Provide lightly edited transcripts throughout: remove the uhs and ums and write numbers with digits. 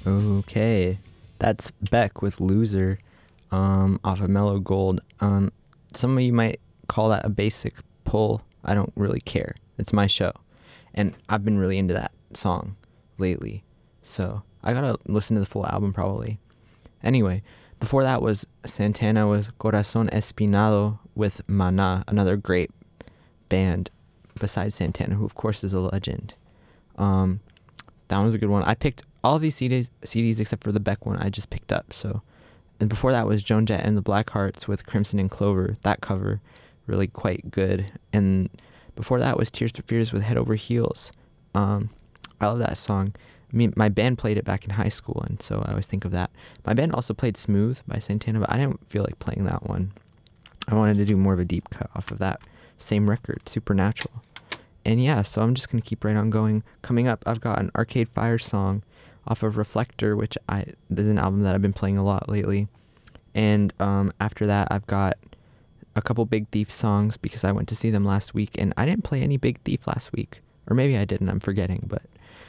Okay, that's Beck with Loser, off of Mellow Gold. Some of you might call that a basic pull. I don't really care. It's my show. And I've been really into that song lately. So I gotta listen to the full album probably. Anyway, before that was Santana with Corazón Espinado with Maná, another great band besides Santana, who of course is a legend. That one was a good one. I picked all of these CDs except for the Beck one I just picked up. So, and before that was Joan Jett and the Blackhearts with Crimson and Clover. That cover, really quite good. And before that was Tears for Fears with Head Over Heels. I love that song. I mean, my band played it back in high school, and so I always think of that. My band also played Smooth by Santana, but I didn't feel like playing that one. I wanted to do more of a deep cut off of that same record, Supernatural. And yeah, so I'm just going to keep right on going. Coming up, I've got an Arcade Fire song off of Reflector, which this is an album that I've been playing a lot lately. And after that, I've got a couple Big Thief songs because I went to see them last week, and I didn't play any Big Thief last week. Or maybe I didn't, I'm forgetting, but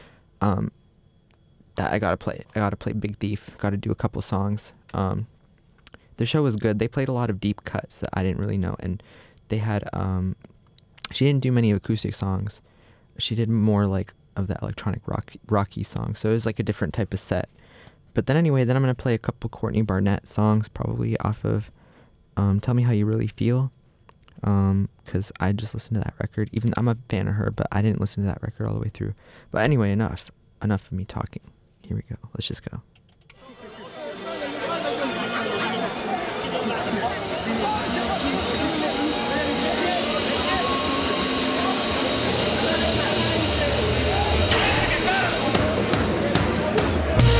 that I gotta play. I gotta play Big Thief. Gotta do a couple songs. The show was good. They played a lot of deep cuts that I didn't really know, and they had she didn't do many acoustic songs. She did more like of the electronic rocky songs. So it was like a different type of set. But then anyway, then I'm going to play a couple Courtney Barnett songs, probably off of Tell Me How You Really Feel. Because I just listened to that record. Even I'm a fan of her, but I didn't listen to that record all the way through. But anyway, enough of me talking. Here we go. Let's just go.